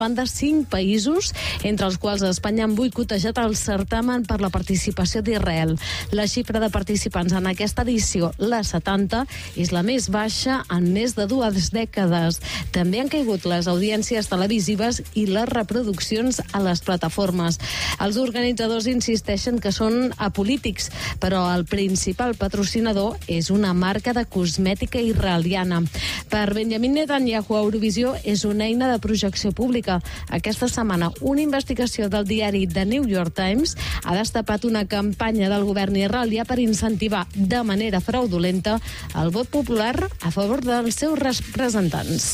banda 5 països, entre els quals Espanya han boicotejat el certamen per la participació d'Israel. La xifra de participants en aquesta edició, la 70, és la més baixa en més de 2 dècades. També han caigut les audiències televisives i les reproduccions a les plataformes. Els organitzadors insisteixen que són apolítics, però el principal patrocinador és una marca de cosmètica israeliana. Per Benjamin Netanyahu, Eurovisió és una eina de projecció pública. Aquesta setmana, una investigació del diari The New York Times ha destapat una campanya del govern israelià per incentivar de manera fraudulenta el vot popular a favor dels seus representants.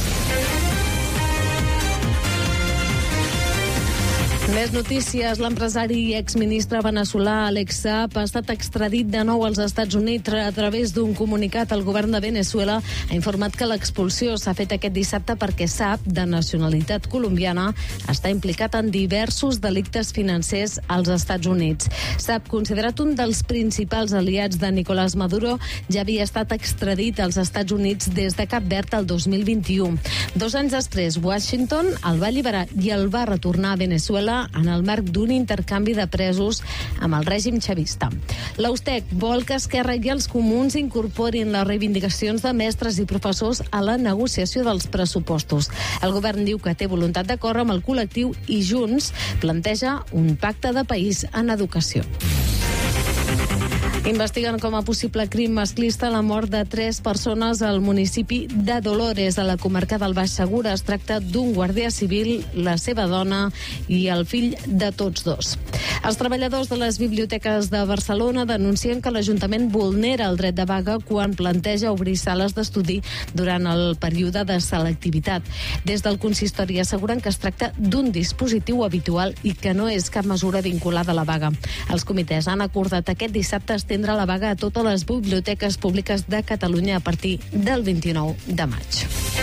Més notícies. L'empresari i exministre veneçolà Alex Saab ha estat extradit de nou als Estats Units. A través d'un comunicat, el govern de Veneçuela ha informat que l'expulsió s'ha fet aquest dissabte perquè Saab, de nacionalitat colombiana, està implicat en diversos delictes financers als Estats Units. Saab, considerat un dels principals aliats de Nicolás Maduro, ja havia estat extradit als Estats Units des de Cap Verd el 2021. 2 anys després, Washington el va alliberar i el va retornar a Veneçuela en el marc d'un intercanvi de presos amb el règim xavista. L'Austec vol que Esquerra i els comuns incorporin les reivindicacions de mestres i professors a la negociació dels pressupostos. El govern diu que té voluntat d'acord amb el col·lectiu i Junts planteja un pacte de país en educació. Investiguen com a possible crim masclista la mort de 3 persones al municipi de Dolores, a la comarca del Baix Segura. Es tracta d'un guàrdia civil, la seva dona i el fill de tots dos. Els treballadors de les biblioteques de Barcelona denuncien que l'Ajuntament vulnera el dret de vaga quan planteja obrir sales d'estudi durant el període de selectivitat. Des del consistori asseguren que es tracta d'un dispositiu habitual i que no és cap mesura vinculada a la vaga. Els comitès han acordat aquest dissabte estendre la vaga a totes les biblioteques públiques de Catalunya a partir del 29 de maig.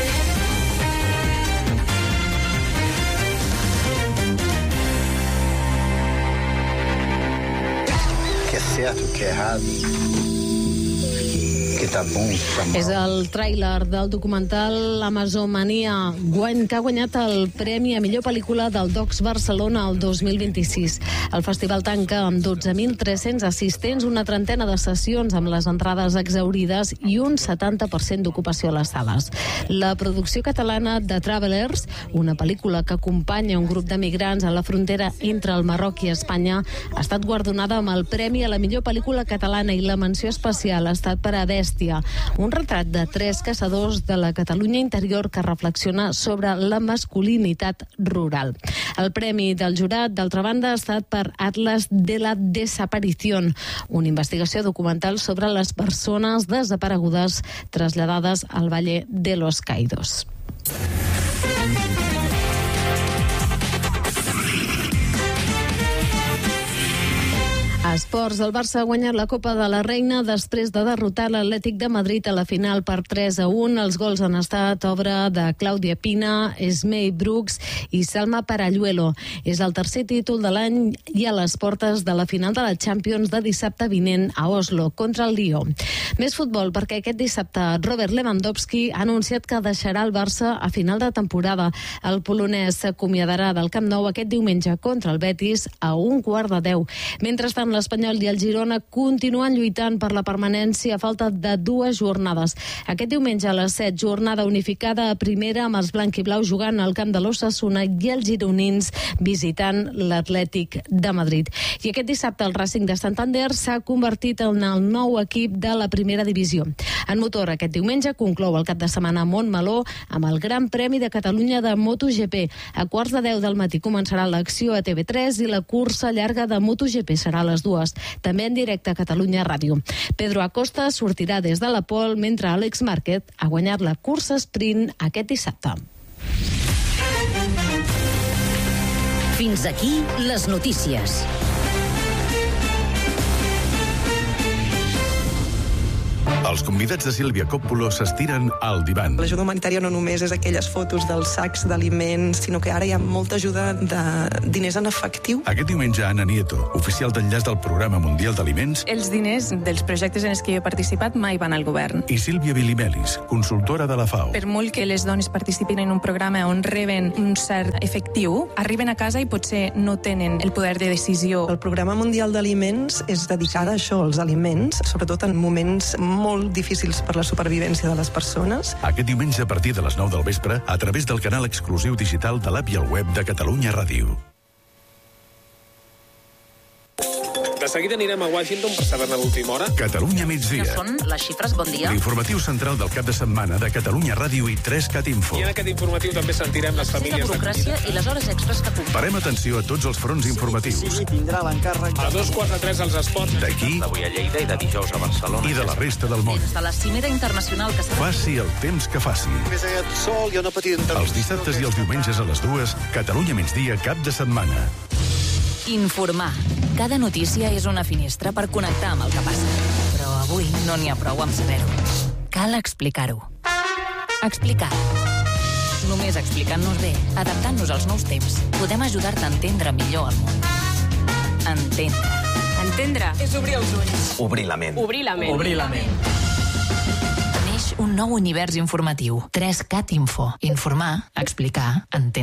Que é certo, que é errado, que tá bom, tá mal. És el tràiler del documental Amazomania, que ha guanyat el premi a millor pel·lícula del Docs Barcelona el 2026. El festival tanca amb 12.300 assistents, una trentena de sessions amb les entrades exhaurides i un 70% d'ocupació a les sales. La producció catalana de Travelers, una pel·lícula que acompanya un grup de migrants a la frontera entre el Marroc i Espanya, ha estat guardonada amb el premi a la millor pel·lícula catalana i la menció especial ha estat per a Bèstia, un retrat de 3 caçadors de la Catalunya interior que reflexiona sobre la masculinitat rural. El premi del jurat, d'altra banda, ha estat per Atlas de la Desaparición, una investigació documental sobre les persones desaparegudes traslladades al Valle de los Caídos. A esports, el Barça ha guanyat la Copa de la Reina després de derrotar l'Atlètic de Madrid a la final per 3-1. Els gols han estat obra de Clàudia Pina, Esmei Brooks i Salma Paralluelo. És el tercer títol de l'any i a les portes de la final de la Champions de dissabte vinent a Oslo contra el Lió. Més futbol, perquè aquest dissabte Robert Lewandowski ha anunciat que deixarà el Barça a final de temporada. El polonès s'acomiadarà del Camp Nou aquest diumenge contra el Betis a 1:15. Mentrestant, l'Espanyol i el Girona continuen lluitant per la permanència a falta de 2 jornades. Aquest diumenge a les 7, jornada unificada a primera amb els blanc-i-blau jugant al camp de l'Osasuna i els gironins visitant l'Atlètic de Madrid. I aquest dissabte el Racing de Santander s'ha convertit en el nou equip de la primera divisió. En motor, aquest diumenge conclou el cap de setmana a Montmeló amb el Gran Premi de Catalunya de MotoGP. A 9:45 del matí començarà l'acció a TV3 i la cursa llarga de MotoGP serà a les 2, també en directe a Catalunya Ràdio. Pedro Acosta sortirà des de la pole, mentre Àlex Márquez ha guanyat la cursa sprint aquest dissabte. Fins aquí les notícies. Els convidats de Sílvia Coppola s'estiren al divan. L'ajuda humanitària no només és aquelles fotos dels sacs d'aliments, sinó que ara hi ha molta ajuda de diners en efectiu. Aquest diumenge, Ana Nieto, oficial d'enllaç del Programa Mundial d'Aliments, Els diners dels projectes en els que jo he participat mai van al govern. i Sílvia Bilimelis, consultora de la FAO. Per molt que les dones participin en un programa on reben un cert efectiu, arriben a casa i potser no tenen el poder de decisió. El Programa Mundial d'Aliments és dedicat a això, als aliments, sobretot en moments molt difícils per la supervivència de les persones. Aquest diumenge a partir de les 9 del vespre a través del canal exclusiu digital de l'app i el web de Catalunya Ràdio. De seguida anirem a Washington per saber-ne l'última hora. Catalunya migdia. Són les xifres, bon dia. L'informatiu central del cap de setmana de Catalunya Ràdio i 3CAT Info. I en aquest informatiu també sentirem les La famílies burocràcia i les hores extres que comporta. Parem atenció a tots els fronts informatius. Tindrà l'encàrrec A 2:43 als esports. D'aquí d'avui a Lleida i de dijous a Barcelona. i de la resta del món. Des de la cimera internacional que s'ha... Faci el temps que faci. Més aquest sol i una petita Els dissabtes i els diumenges a les 2, Catalunya migdia, cap de setmana. Informar. Cada notícia és una finestra per connectar amb el que passa. Però avui no n'hi ha prou amb saber-ho. Cal explicar-ho. Explicar. Només explicant-nos bé, adaptant-nos als nous temps, podem ajudar-te a entendre millor el món. Entendre. Entendre és obrir els ulls. Obrir la ment. Obrir la ment. Obrir la ment. Neix un nou univers informatiu. 3CAT Info. Informar, explicar, entendre.